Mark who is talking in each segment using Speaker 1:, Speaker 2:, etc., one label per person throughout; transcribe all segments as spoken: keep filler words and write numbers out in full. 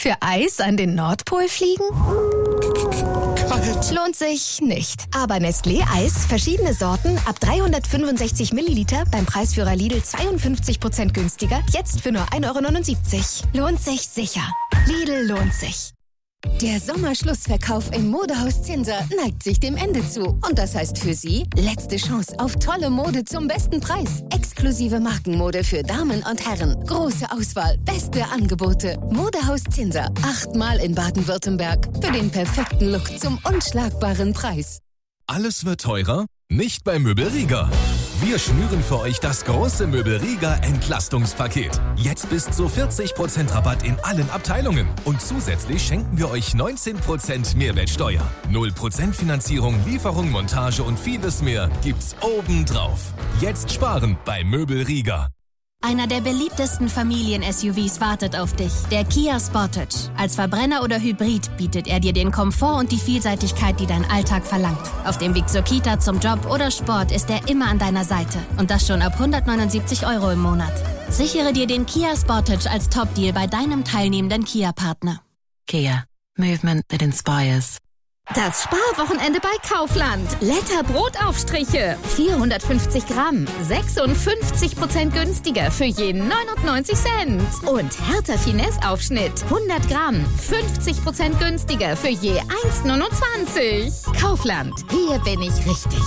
Speaker 1: Für Eis an den Nordpol fliegen?
Speaker 2: Kalt.
Speaker 1: Lohnt sich nicht. Aber Nestlé Eis, verschiedene Sorten, ab dreihundertfünfundsechzig Milliliter, beim Preisführer Lidl zweiundfünfzig Prozent günstiger, jetzt für nur ein Euro neunundsiebzig. Lohnt sich sicher. Lidl lohnt sich. Der Sommerschlussverkauf im Modehaus Zinser neigt sich dem Ende zu. Und das heißt für Sie, letzte Chance auf tolle Mode zum besten Preis. Exklusive Markenmode für Damen und Herren. Große Auswahl, beste Angebote. Modehaus Zinser, achtmal in Baden-Württemberg. Für den perfekten Look zum unschlagbaren Preis.
Speaker 3: Alles wird teurer? Nicht bei Möbel Rieger. Wir schnüren für euch das große Möbel Rieger Entlastungspaket. Jetzt bis zu vierzig Prozent Rabatt in allen Abteilungen. Und zusätzlich schenken wir euch neunzehn Prozent Mehrwertsteuer. null Prozent Finanzierung, Lieferung, Montage und vieles mehr gibt's obendrauf. Jetzt sparen bei Möbel Rieger.
Speaker 4: Einer der beliebtesten Familien-S U Vs wartet auf dich, der Kia Sportage. Als Verbrenner oder Hybrid bietet er dir den Komfort und die Vielseitigkeit, die dein Alltag verlangt. Auf dem Weg zur Kita, zum Job oder Sport ist er immer an deiner Seite. Und das schon ab hundertneunundsiebzig Euro im Monat. Sichere dir den Kia Sportage als Top-Deal bei deinem teilnehmenden Kia-Partner.
Speaker 5: Kia. Movement that inspires.
Speaker 1: Das Sparwochenende bei Kaufland. Letter Brotaufstriche. vierhundertfünfzig Gramm. sechsundfünfzig Prozent günstiger für je neunundneunzig Cent. Und Hertha Finesse Aufschnitt. hundert Gramm. fünfzig Prozent günstiger für je eins neunundzwanzig. Kaufland. Hier bin ich richtig.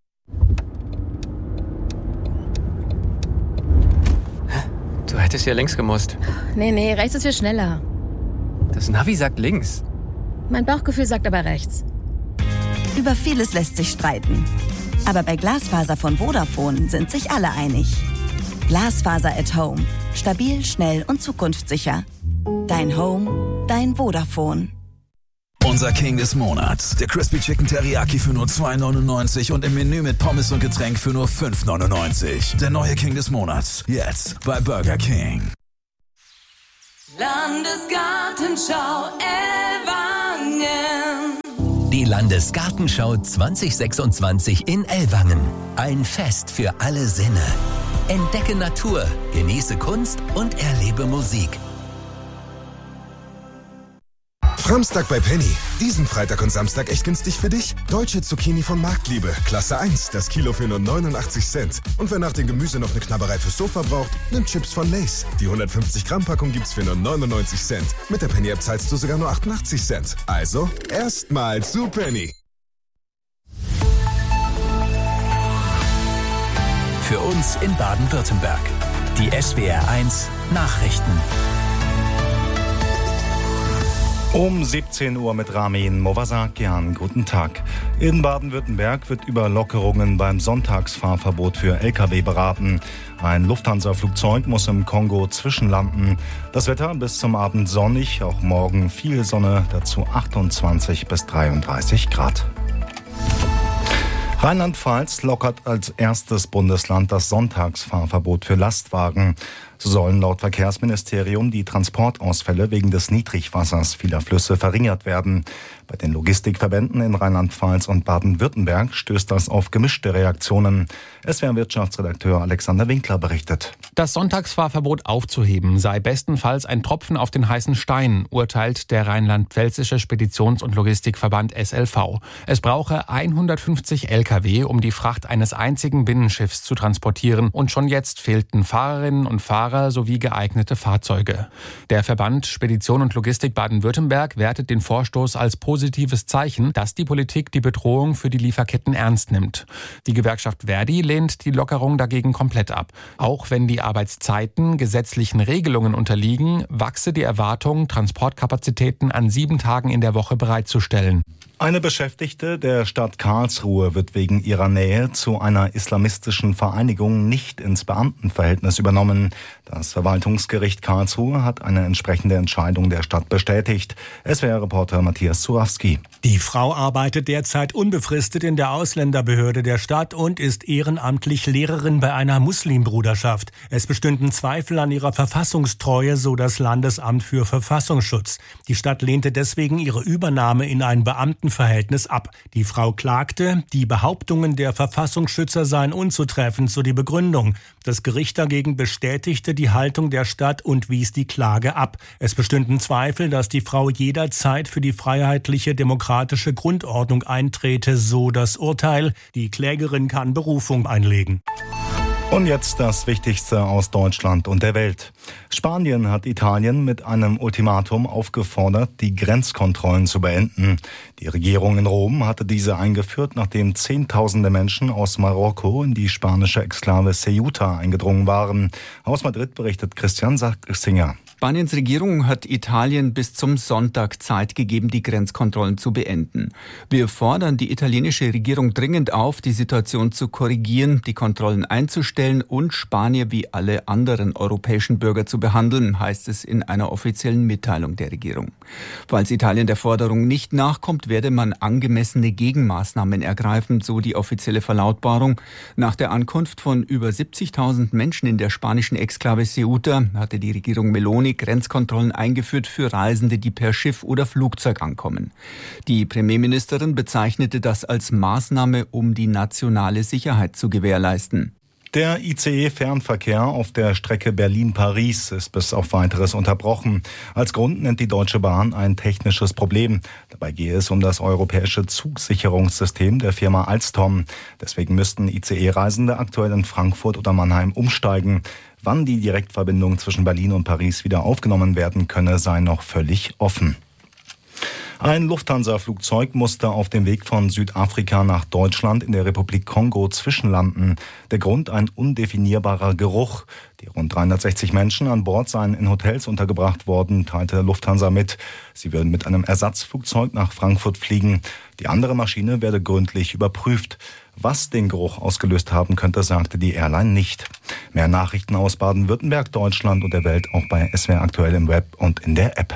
Speaker 6: Du hättest ja links gemusst.
Speaker 7: Nee, nee, rechts ist viel schneller.
Speaker 6: Das Navi sagt links.
Speaker 7: Mein Bauchgefühl sagt aber rechts.
Speaker 8: Über vieles lässt sich streiten. Aber bei Glasfaser von Vodafone sind sich alle einig. Glasfaser at Home. Stabil, schnell und zukunftssicher. Dein Home, dein Vodafone.
Speaker 9: Unser King des Monats. Der Crispy Chicken Teriyaki für nur zwei neunundneunzig und im Menü mit Pommes und Getränk für nur fünf neunundneunzig. Der neue King des Monats. Jetzt bei Burger King.
Speaker 10: Landesgartenschau Ellwangen.
Speaker 11: Die Landesgartenschau zwanzig sechsundzwanzig in Ellwangen. Ein Fest für alle Sinne. Entdecke Natur, genieße Kunst und erlebe Musik.
Speaker 12: Framstag bei Penny. Diesen Freitag und Samstag echt günstig für dich. Deutsche Zucchini von Marktliebe. Klasse eins. Das Kilo für nur neunundachtzig Cent. Und wer nach dem Gemüse noch eine Knabberei fürs Sofa braucht, nimmt Chips von Lay's. Die hundertfünfzig Gramm Packung gibt's für nur neunundneunzig Cent. Mit der Penny-App zahlst du sogar nur achtundachtzig Cent. Also, erstmal zu Penny.
Speaker 11: Für uns in Baden-Württemberg. Die S W R eins Nachrichten.
Speaker 13: Um siebzehn Uhr mit Ramin Movasakian. Guten Tag. In Baden-Württemberg wird über Lockerungen beim Sonntagsfahrverbot für L K W beraten. Ein Lufthansa-Flugzeug muss im Kongo zwischenlanden. Das Wetter bis zum Abend sonnig, auch morgen viel Sonne, dazu achtundzwanzig bis dreiunddreißig Grad. Rheinland-Pfalz lockert als erstes Bundesland das Sonntagsfahrverbot für Lastwagen. So sollen laut Verkehrsministerium die Transportausfälle wegen des Niedrigwassers vieler Flüsse verringert werden. Bei den Logistikverbänden in Rheinland-Pfalz und Baden-Württemberg stößt das auf gemischte Reaktionen. S W R-Wirtschaftsredakteur Alexander Winkler berichtet.
Speaker 14: Das Sonntagsfahrverbot aufzuheben sei bestenfalls ein Tropfen auf den heißen Stein, urteilt der rheinland-pfälzische Speditions- und Logistikverband S L V. Es brauche hundertfünfzig L K W, um die Fracht eines einzigen Binnenschiffs zu transportieren. Und schon jetzt fehlten Fahrerinnen und Fahrer sowie geeignete Fahrzeuge. Der Verband Spedition und Logistik Baden-Württemberg wertet den Vorstoß als positives Zeichen, dass die Politik die Bedrohung für die Lieferketten ernst nimmt. Die Gewerkschaft Verdi lehnt die Lockerung dagegen komplett ab. Auch wenn die Arbeitszeiten gesetzlichen Regelungen unterliegen, wachse die Erwartung, Transportkapazitäten an sieben Tagen in der Woche bereitzustellen.
Speaker 13: Eine Beschäftigte der Stadt Karlsruhe wird wegen ihrer Nähe zu einer islamistischen Vereinigung nicht ins Beamtenverhältnis übernommen. Das Verwaltungsgericht Karlsruhe hat eine entsprechende Entscheidung der Stadt bestätigt. S W R-Reporter Matthias Zurawski.
Speaker 15: Die Frau arbeitet derzeit unbefristet in der Ausländerbehörde der Stadt und ist ehrenamtlich Lehrerin bei einer Muslimbruderschaft. Es bestünden Zweifel an ihrer Verfassungstreue, so das Landesamt für Verfassungsschutz. Die Stadt lehnte deswegen ihre Übernahme in ein Beamtenverhältnis Kräfteverhältnis ab. Die Frau klagte, die Behauptungen der Verfassungsschützer seien unzutreffend, so die Begründung. Das Gericht dagegen bestätigte die Haltung der Stadt und wies die Klage ab. Es bestünden Zweifel, dass die Frau jederzeit für die freiheitliche demokratische Grundordnung eintrete, so das Urteil. Die Klägerin kann Berufung einlegen.
Speaker 13: Und jetzt das Wichtigste aus Deutschland und der Welt. Spanien hat Italien mit einem Ultimatum aufgefordert, die Grenzkontrollen zu beenden. Die Regierung in Rom hatte diese eingeführt, nachdem Zehntausende Menschen aus Marokko in die spanische Exklave Ceuta eingedrungen waren. Aus Madrid berichtet Christian Singer.
Speaker 2: Spaniens Regierung hat Italien bis zum Sonntag Zeit gegeben, die Grenzkontrollen zu beenden. Wir fordern die italienische Regierung dringend auf, die Situation zu korrigieren, die Kontrollen einzustellen und Spanier wie alle anderen europäischen Bürger zu behandeln, heißt es in einer offiziellen Mitteilung der Regierung. Falls Italien der Forderung nicht nachkommt, werde man angemessene Gegenmaßnahmen ergreifen, so die offizielle Verlautbarung. Nach der Ankunft von über siebzigtausend Menschen in der spanischen Exklave Ceuta hatte die Regierung Meloni Grenzkontrollen eingeführt für Reisende, die per Schiff oder Flugzeug ankommen. Die Premierministerin bezeichnete das als Maßnahme, um die nationale Sicherheit zu gewährleisten.
Speaker 13: Der I C E-Fernverkehr auf der Strecke Berlin-Paris ist bis auf Weiteres unterbrochen. Als Grund nennt die Deutsche Bahn ein technisches Problem. Dabei gehe es um das europäische Zugsicherungssystem der Firma Alstom. Deswegen müssten I C E-Reisende aktuell in Frankfurt oder Mannheim umsteigen. Wann die Direktverbindung zwischen Berlin und Paris wieder aufgenommen werden könne, sei noch völlig offen. Ein Lufthansa-Flugzeug musste auf dem Weg von Südafrika nach Deutschland in der Republik Kongo zwischenlanden. Der Grund ein undefinierbarer Geruch. Die rund dreihundertsechzig Menschen an Bord seien in Hotels untergebracht worden, teilte Lufthansa mit. Sie würden mit einem Ersatzflugzeug nach Frankfurt fliegen. Die andere Maschine werde gründlich überprüft. Was den Geruch ausgelöst haben könnte, sagte die Airline nicht. Mehr Nachrichten aus Baden-Württemberg, Deutschland und der Welt auch bei S W R Aktuell im Web und in der App.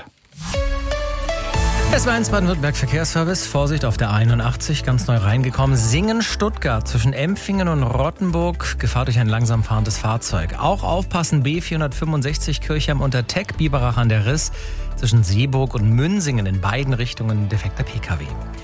Speaker 16: Es war eins Baden-Württemberg Verkehrsservice. Vorsicht auf der einundachtzig, ganz neu reingekommen. Singen-Stuttgart zwischen Empfingen und Rottenburg. Gefahr durch ein langsam fahrendes Fahrzeug. Auch aufpassen, B vierhundertfünfundsechzig Kirchheim unter Teck, Biberach an der Riss. Zwischen Seeburg und Münsingen in beiden Richtungen defekter P K W.